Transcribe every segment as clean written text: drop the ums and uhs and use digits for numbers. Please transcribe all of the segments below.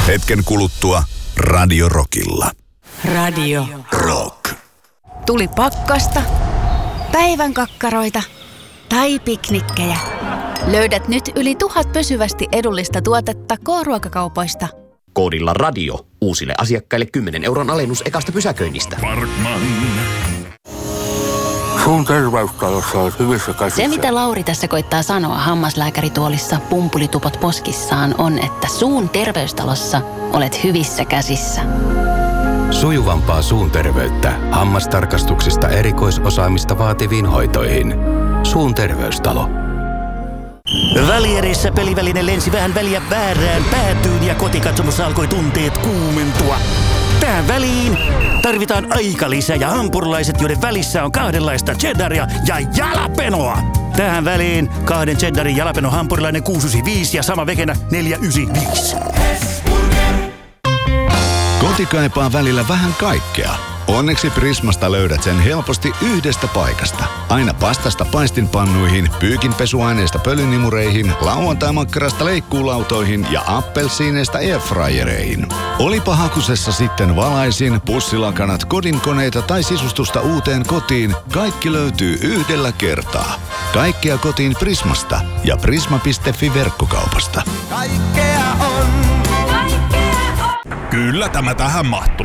Hetken kuluttua Radio Rockilla. Radio Rock. Tuli pakkasta, päivän kakkaroita tai piknikkejä. Löydät nyt yli 1000 pysyvästi edullista tuotetta K-ruokakaupoista. Koodilla radio uusille asiakkaille 10 € alennus ekasta pysäköinnistä. Parkman. Suun terveystalossa on hyvissä käsissä. Se, mitä Lauri tässä koittaa sanoa hammaslääkärituolissa pumpulitupot poskissaan, on, että suun terveystalossa olet hyvissä käsissä. Sujuvampaa suun terveyttä hammastarkastuksista erikoisosaamista vaativiin hoitoihin. Suun terveystalo. Välierissä peliväline lensi vähän väliä väärään päätyyn ja kotikatsomossa alkoi tunteet kuumentua. Tähän väliin tarvitaan aikalisä ja hampurilaiset, joiden välissä on kahdenlaista cheddaria ja jalapenoa. Tähän väliin 2 cheddarin jalapeno hampurilainen 695 ja sama vekenä 495. Koti kaipaa välillä vähän kaikkea. Onneksi Prismasta löydät sen helposti yhdestä paikasta. Aina pastasta paistinpannuihin, pyykinpesuaineista pölynimureihin, lauantai-makkarasta leikkuulautoihin ja appelsiineista airfryereihin. Olipa hakusessa sitten valaisin, pussilakanat, kodinkoneita tai sisustusta uuteen kotiin, kaikki löytyy yhdellä kertaa. Kaikkea kotiin Prismasta ja prisma.fi verkkokaupasta. Kaikkea on. Kyllä tämä tähän mahtuu.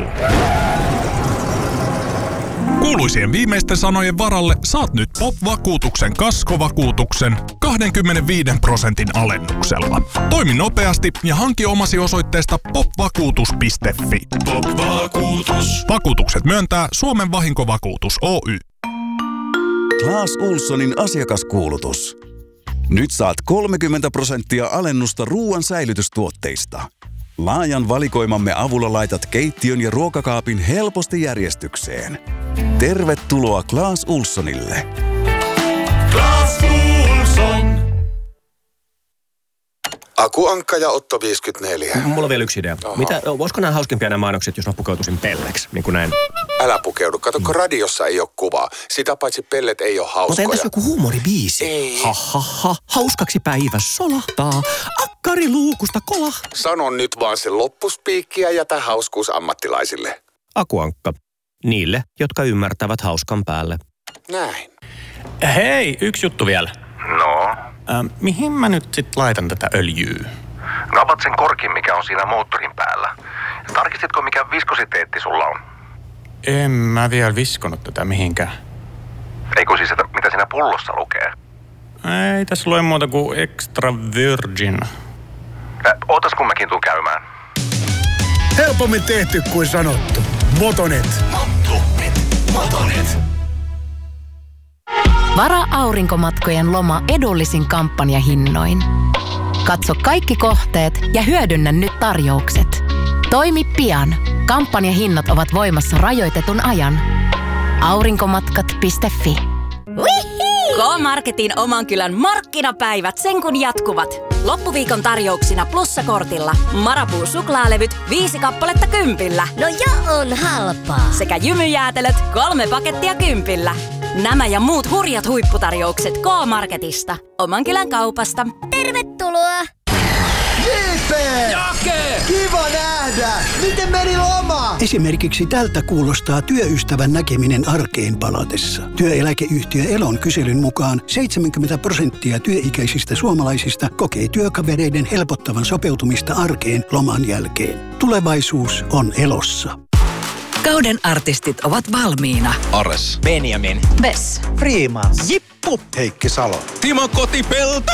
Kuuluisien viimeisten sanojen varalle saat nyt POP-vakuutuksen kaskovakuutuksen 25% alennuksella. Toimi nopeasti ja hanki omasi osoitteesta popvakuutus.fi. POP-vakuutus. Vakuutukset myöntää Suomen vahinkovakuutus Oy. Clas Ohlsonin asiakaskuulutus. Nyt saat 30% alennusta ruoan säilytystuotteista. Laajan valikoimamme avulla laitat keittiön ja ruokakaapin helposti järjestykseen. Tervetuloa Clas Ohlsonille. Clas Ohlson. Aku Ankka ja Otto 54. Mulla on vielä yksi idea. Voisiko nämä hauskempia nämä mainokset, jos mä pukeutuisin pelleksi? Niin kuin näin. Älä pukeudu. Kato, kun radiossa ei ole kuvaa. Sitä paitsi pellet ei ole hauskoja. Mutta entäs joku huumoribiisi? Ei. Ha. Hauskaksi päivä solahtaa. Akkari luukusta kola. Sano nyt vaan se loppuspiikki ja jätä hauskuus ammattilaisille. Aku Ankka. Niille, jotka ymmärtävät hauskan päälle. Näin. Hei, yksi juttu vielä. No? Mihin mä nyt sit laitan tätä öljyä? No avat sen korkin, mikä on siinä moottorin päällä. Tarkistitko, mikä viskositeetti sulla on? En mä vielä viskonut tätä mihinkään. Eikö siis, että mitä siinä pullossa lukee? Ei tässä lue muuta kuin extra virgin. Ootas kun mäkin tuun käymään. Helpommin tehty kuin sanottu. Motonet. Motonet. Varaa aurinkomatkojen loma edullisin kampanjahinnoin. Katso kaikki kohteet ja hyödynnä nyt tarjoukset. Toimi pian. Kampanjahinnat ovat voimassa rajoitetun ajan. Aurinkomatkat.fi. K-Marketin oman kylän markkinapäivät sen kun jatkuvat. Loppuviikon tarjouksina plussakortilla Marabou suklaalevyt 5 kappaletta 10. No jo on halpaa. Sekä jymyjäätelöt 3 pakettia 10. Nämä ja muut hurjat huipputarjoukset K-Marketista. Oman kylän kaupasta. Tervetuloa! JP! Jake! Kiva nähdä! Miten meni loma? Esimerkiksi tältä kuulostaa työystävän näkeminen arkeen palatessa. Työeläkeyhtiö Elon kyselyn mukaan 70% työikäisistä suomalaisista kokee työkavereiden helpottavan sopeutumista arkeen loman jälkeen. Tulevaisuus on Elossa. Kauden artistit ovat valmiina. Ares. Benjamin. Bess. Freeman. Jippu. Heikki Salo. Timo Kotipelto.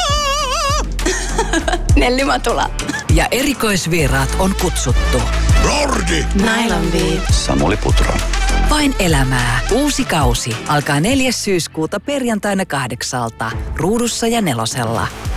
Nelli Matula. Ja erikoisvieraat on kutsuttu. Lordi. Nylon Beat. Samuli Putro. Vain elämää. Uusi kausi alkaa 4. syyskuuta perjantaina 8:00. Ruudussa ja 4.